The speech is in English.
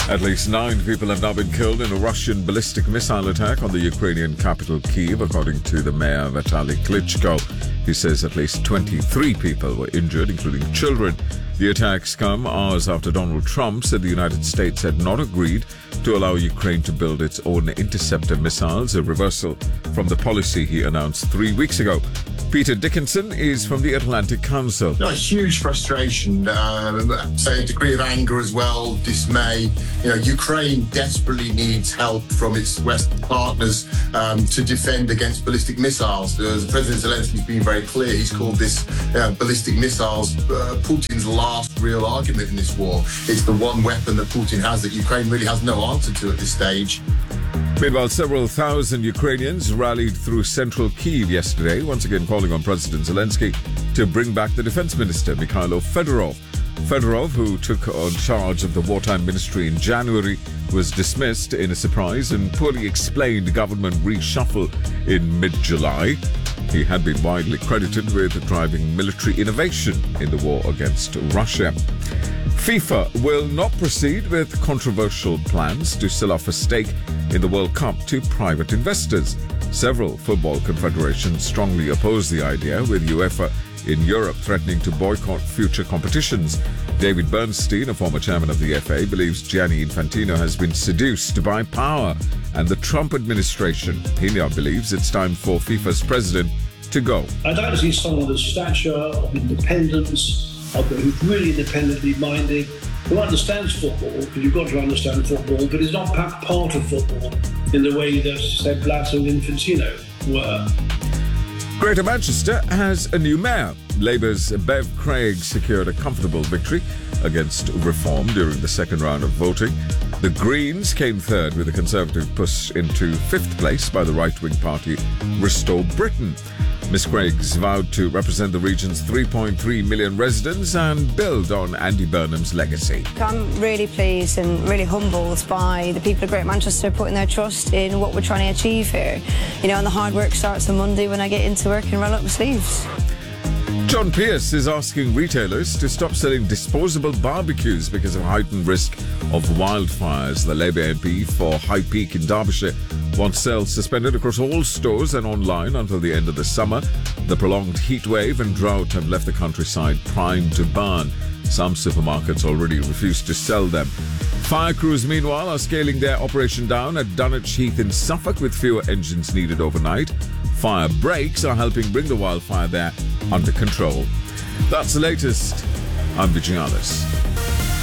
At least 9 people have now been killed in a Russian ballistic missile attack on the Ukrainian capital Kyiv, according to the mayor Vitaly Klitschko. He says at least 23 people were injured, including children. The attacks come hours after Donald Trump said the United States had not agreed to allow Ukraine to build its own interceptor missiles, a reversal from the policy he announced 3 weeks ago. Peter Dickinson is from the Atlantic Council. Huge frustration, say a degree of anger as well, dismay. Ukraine desperately needs help from its Western partners to defend against ballistic missiles. President Zelensky's been very clear. He's called this ballistic missiles Putin's last real argument in this war. It's the one weapon that Putin has that Ukraine really has no answer to at this stage. Meanwhile, several thousand Ukrainians rallied through central Kyiv yesterday, once again calling on President Zelensky to bring back the defense minister, Mikhailo Fedorov. Fedorov, who took on charge of the wartime ministry in January, was dismissed in a surprise and poorly explained government reshuffle in mid-July. He had been widely credited with driving military innovation in the war against Russia. FIFA will not proceed with controversial plans to sell off a stake in the World Cup to private investors. Several football confederations strongly oppose the idea, with UEFA in Europe threatening to boycott future competitions. David Bernstein, a former chairman of the FA, believes Gianni Infantino has been seduced by power and the Trump administration. He now believes it's time for FIFA's president to go. I'd like to see someone of stature, of independence, who's really independently minded, who understands football, because you've got to understand football, but is not part of football in the way that Sepp Blatter and Infantino were. Greater Manchester has a new mayor. Labour's Bev Craig secured a comfortable victory against Reform during the second round of voting. The Greens came third, with a Conservative push into fifth place by the right-wing party Restore Britain. Ms Craigs vowed to represent the region's 3.3 million residents and build on Andy Burnham's legacy. I'm really pleased and really humbled by the people of Greater Manchester putting their trust in what we're trying to achieve here. And the hard work starts on Monday when I get into work and roll up my sleeves. John Pearce is asking retailers to stop selling disposable barbecues because of heightened risk of wildfires. The Labour MP for High Peak in Derbyshire wants sales suspended across all stores and online until the end of the summer. The prolonged heat wave and drought have left the countryside primed to burn. Some supermarkets already refuse to sell them. Fire crews, meanwhile, are scaling their operation down at Dunwich Heath in Suffolk, with fewer engines needed overnight. Fire breaks are helping bring the wildfire there under control. That's the latest. I'm Vijay Alice.